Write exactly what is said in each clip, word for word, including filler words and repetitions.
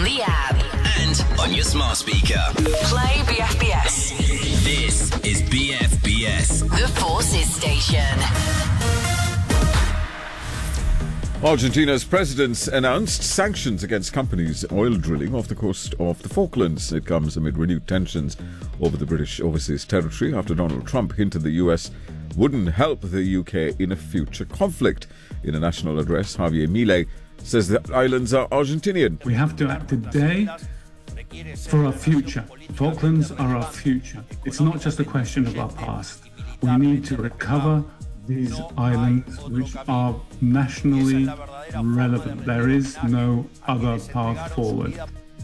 the app and on your smart speaker. Play B F B S. This is B F B S, The Forces Station. Argentina's president announced sanctions against companies oil drilling off the coast of the Falklands. It comes amid renewed tensions over the British overseas territory after Donald Trump hinted the U S wouldn't help the U K in a future conflict. In a national address, Javier Milei says the islands are Argentinian. We have to act today for our future. Falklands are our future. It's not just a question of our past. We need to recover these islands which are nationally relevant. There is no other path forward.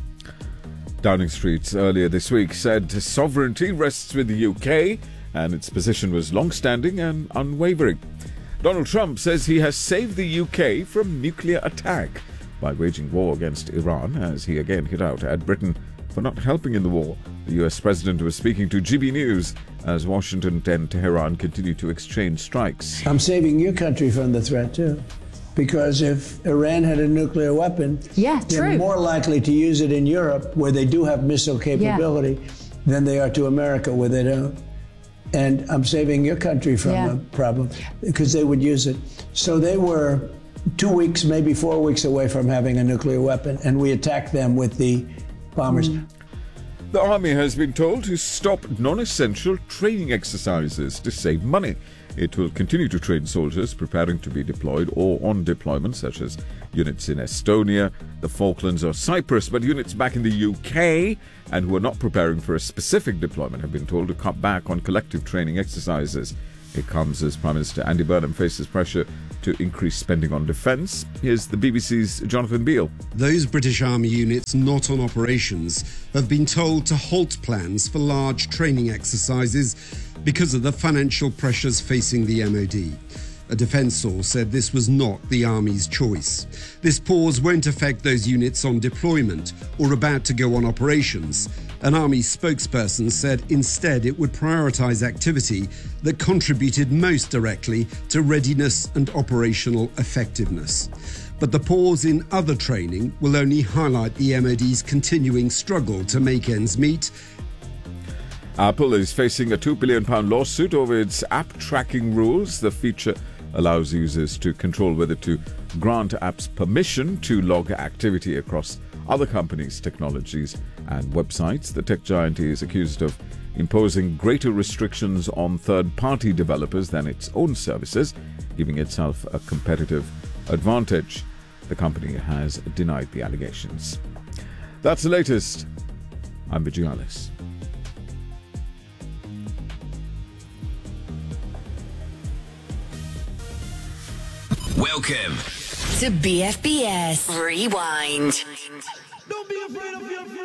Downing Street earlier this week said sovereignty rests with the U K and its position was long-standing and unwavering. Donald Trump says he has saved the U K from nuclear attack by waging war against Iran, as he again hit out at Britain for not helping in the war. The U S president was speaking to G B News as Washington and Tehran continue to exchange strikes. I'm saving your country from the threat too, because if Iran had a nuclear weapon, yeah, they're true. more likely to use it in Europe, where they do have missile capability, yeah. than they are to America, where they don't. And I'm saving your country from yeah. a problem, because they would use it. So they were two weeks, maybe four weeks away from having a nuclear weapon, and we attacked them with the bombers. Mm. The army has been told to stop non-essential training exercises to save money. It will continue to train soldiers preparing to be deployed or on deployment, such as units in Estonia, the Falklands or Cyprus, but units back in the U K and who are not preparing for a specific deployment have been told to cut back on collective training exercises. It comes as Prime Minister Andy Burnham faces pressure to increase spending on defence. Here's the B B C's Jonathan Beale. Those British Army units not on operations have been told to halt plans for large training exercises because of the financial pressures facing the M O D. A defence source said this was not the Army's choice. This pause won't affect those units on deployment or about to go on operations. An Army spokesperson said instead it would prioritise activity that contributed most directly to readiness and operational effectiveness. But the pause in other training will only highlight the M O D's continuing struggle to make ends meet. Apple is facing a two billion pounds lawsuit over its app tracking rules. The feature allows users to control whether to grant apps permission to log activity across other companies' technologies and websites. The tech giant is accused of imposing greater restrictions on third-party developers than its own services, giving itself a competitive advantage. The company has denied the allegations. That's the latest. I'm Vijay Alice. Welcome to B F B S Rewind. Don't be afraid of your